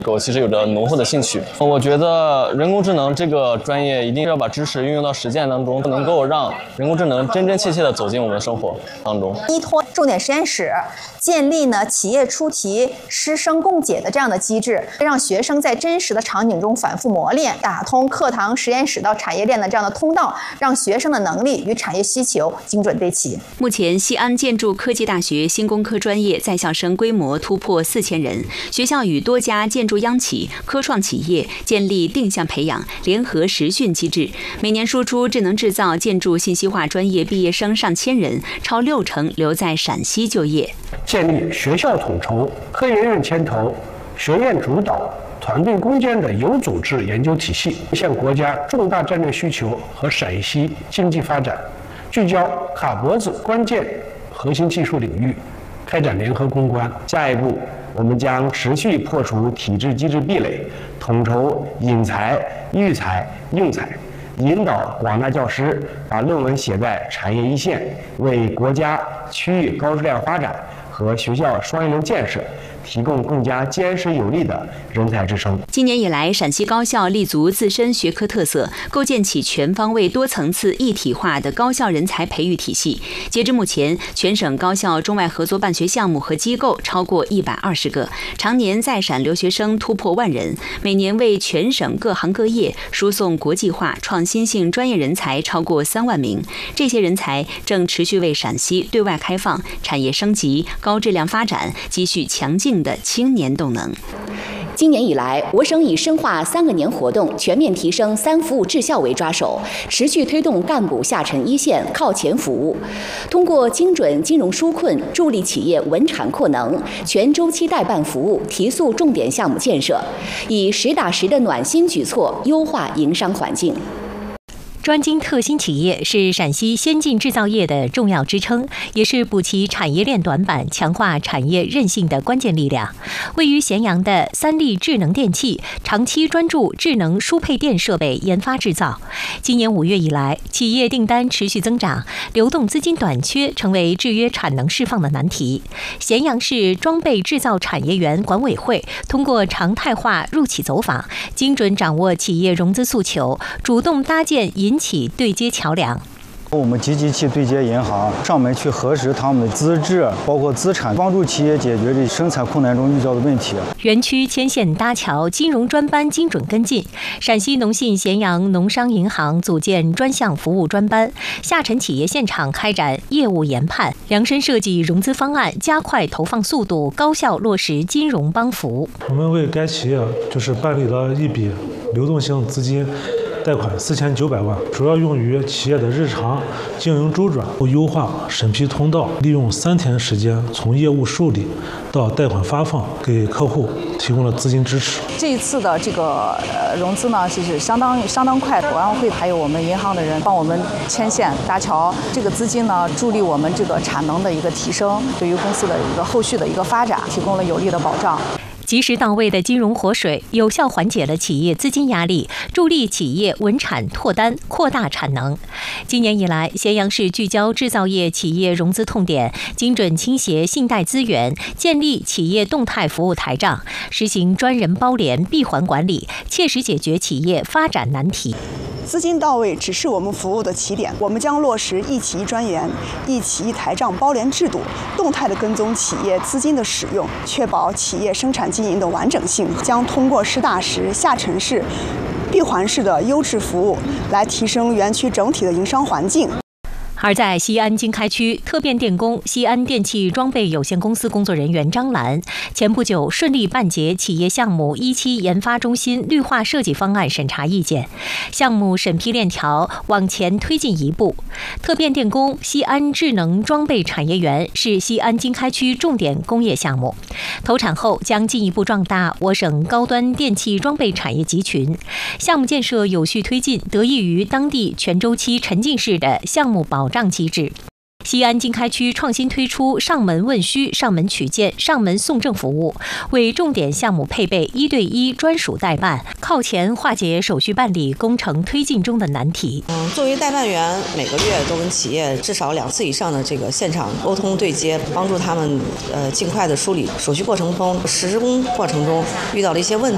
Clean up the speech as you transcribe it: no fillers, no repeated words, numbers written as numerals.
我其实有着浓厚的兴趣，我觉得人工智能这个专业一定要把知识运用到实践当中，能够让人工智能真真切切的走进我们的生活当中。 依托重点实验室，建立企业出题、师生共解的这样的机制，让学生在真实的场景中反复磨练，打通课堂、实验室到产业链的这样的通道，让学生的能力与产业需求精准对齐。 目前，西安建筑科技大学新工科专业在校生规模突破4000人，学校与多家建筑央企、科创企业建立定向培养、联合实训机制，每年输出智能制造、建筑信息化专业毕业生上千人，超60%留在陕西就业。 建立学校统筹、科研院牵头、学院主导、团队攻坚的有组织研究体系，向国家重大战略需求和陕西经济发展，聚焦卡脖子关键核心技术领域，开展联合攻关。下一步，我们将持续破除体制机制壁垒，统筹引才、育才、用才，引导广大教师把论文写在产业一线，为国家区域高质量发展和学校双一流建设提供更加坚实有力的人才支撑。 今年以来，陕西高校立足自身学科特色，构建起全方位、多层次、一体化的高校人才培育体系。截至目前，全省高校中外合作办学项目和机构超过120个，常年在陕留学生突破10000人，每年为全省各行各业输送国际化、创新性专业人才超过3万名。这些人才正持续为陕西对外开放、产业升级、高质量发展积蓄强劲的青年动能。 今年以来，我省以深化3个年活动，全面提升3服务质效为抓手，持续推动干部下沉一线靠前服务，通过精准金融纾困，助力企业稳产扩能，全周期代办服务，提速重点项目建设，以实打实的暖心举措优化营商环境。 专精特新企业是陕西先进制造业的重要支撑，也是补齐产业链短板、强化产业韧性的关键力量。位于咸阳的三立智能电器长期专注智能输配电设备研发制造。今年5月以来，企业订单持续增长，流动资金短缺成为制约产能释放的难题。咸阳市装备制造产业园管委会通过常态化入企走访，精准掌握企业融资诉求，主动搭建银企对接桥梁。 我们积极去对接银行，上门去核实他们的资质，包括资产，帮助企业解决这生产困难中遇到的问题。 园区牵线搭桥，金融专班精准跟进。陕西农信咸阳农商银行组建专项服务专班，下沉企业现场开展业务研判，量身设计融资方案，加快投放速度，高效落实金融帮扶。 我们为该企业办理了一笔流动性资金贷款4900万，主要用于企业的日常经营周转，优化审批通道，利用3天时间从业务受理到贷款发放，给客户提供了资金支持。 这一次的这个融资呢，其实相当快，国安会还有我们银行的人帮我们牵线搭桥，这个资金呢助力我们这个产能的一个提升，对于公司的一个后续的一个发展提供了有力的保障。 及时到位的金融活水，有效缓解了企业资金压力，助力企业稳产拓单，扩大产能。今年以来，咸阳市聚焦制造业企业融资痛点，精准倾斜信贷资源，建立企业动态服务台账，实行专人包联闭环管理，切实解决企业发展难题。 资金到位只是我们服务的起点，我们将落实一企一专员、一企一台账包联制度，动态地跟踪企业资金的使用，确保企业生产经营的完整性。将通过实打实、下沉式、闭环式的优质服务，来提升园区整体的营商环境。 而在西安经开区特变电工西安电气装备有限公司工作人员张兰，前不久顺利办结企业项目一期研发中心绿化设计方案审查意见，项目审批链条往前推进一步。特变电工西安智能装备产业园是西安经开区重点工业项目，投产后将进一步壮大我省高端电气装备产业集群。项目建设有序推进，得益于当地全周期沉浸式的项目保障机制。西安经开区创新推出上门问需、上门取件、上门送证服务，为重点项目配备1对1专属代办，靠前化解手续办理工程推进中的难题。 作为代办员，每个月都跟企业至少2次以上的这个现场沟通对接，帮助他们尽快的梳理手续过程中、施工过程中遇到的一些问题。